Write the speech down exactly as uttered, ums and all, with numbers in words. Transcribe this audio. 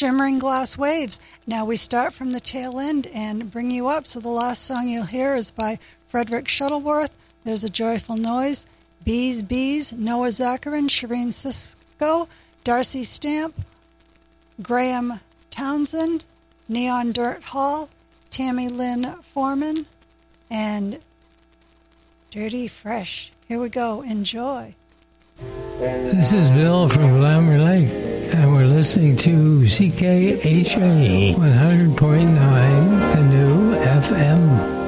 Shimmering Glass Waves. Now we start from the tail end and bring you up. So the last song you'll hear is by Frederick Shuttleworth. There's a Joyful Noise, Bees, Bees, Noah Zakarin, Shireen Cisco, Darcy Stamp, Graham Townsend, Neon Dirt Hall, Tammy Lynn Foreman, and Dirty Fresh. Here we go. Enjoy. This is Bill from Glamour Lake, and we're listening to C K H A one hundred point nine, the new F M.